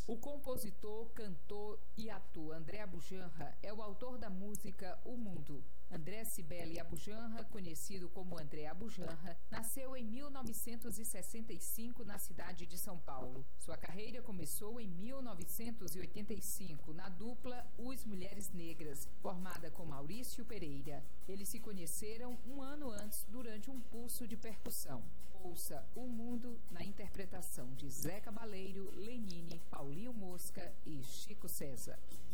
O compositor, cantor e ator André Abujanra é o autor da música O Mundo. André Cibele Abujanra, conhecido como André Abujanra, nasceu em 1965 na cidade de São Paulo. Sua carreira começou em 1985 na dupla Os Mulheres Negras, formada com Maurício Pereira. Eles se conheceram um ano antes durante um curso de percussão. Ouça O Mundo na interpretação de Zé Cabaleiro, Lenine, Paulinho Mosca e Chico César.